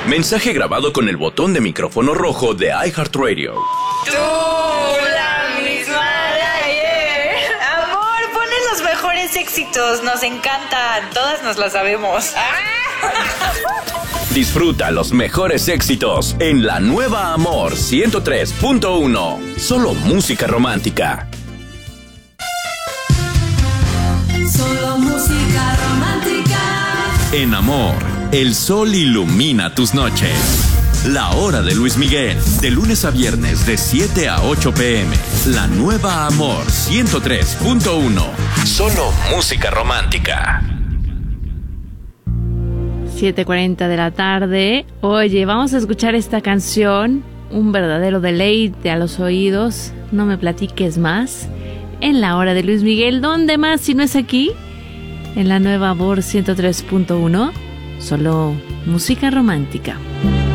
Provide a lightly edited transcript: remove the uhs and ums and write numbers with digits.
Mensaje grabado con el botón de micrófono rojo de iHeartRadio. Tú, la misma de ayer. Amor, pones los mejores éxitos. Nos encantan. Todas nos las sabemos. Disfruta los mejores éxitos en la nueva Amor 103.1. Solo música romántica. Solo música romántica. En Amor, el sol ilumina tus noches. La hora de Luis Miguel, de lunes a viernes de 7 a 8 p.m. La nueva Amor 103.1. Solo música romántica. 7:40 de la tarde. Oye, vamos a escuchar esta canción, un verdadero deleite a los oídos. No me platiques más. En la hora de Luis Miguel, ¿dónde más si no es aquí? En la nueva Amor 103.1, solo música romántica.